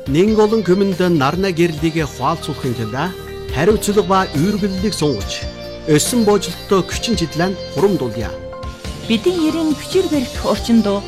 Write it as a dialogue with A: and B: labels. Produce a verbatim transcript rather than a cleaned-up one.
A: Нэг олон хүмүүнд нарна гэрлийг хуалцуулахын тулд хариуцлага ба үйргэллийг сунгаж, өсөн боожлолттой хүчин чиглэн хурамдуулъя.
B: Бидний ерийн хүчээр баригдах орчинд